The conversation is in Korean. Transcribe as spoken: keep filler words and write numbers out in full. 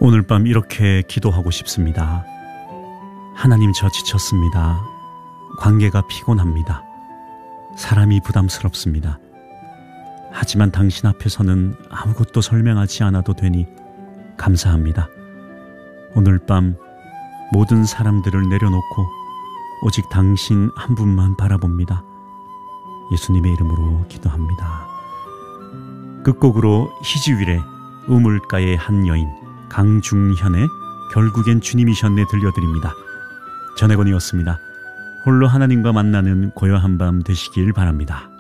오늘 밤 이렇게 기도하고 싶습니다. 하나님, 저 지쳤습니다. 관계가 피곤합니다. 사람이 부담스럽습니다. 하지만 당신 앞에서는 아무것도 설명하지 않아도 되니 감사합니다. 오늘 밤 모든 사람들을 내려놓고 오직 당신 한 분만 바라봅니다. 예수님의 이름으로 기도합니다. 끝곡으로 희지윌의 우물가의 한 여인, 강중현의 결국엔 주님이셨네 들려드립니다. 전혜건이었습니다. 홀로 하나님과 만나는 고요한 밤 되시길 바랍니다.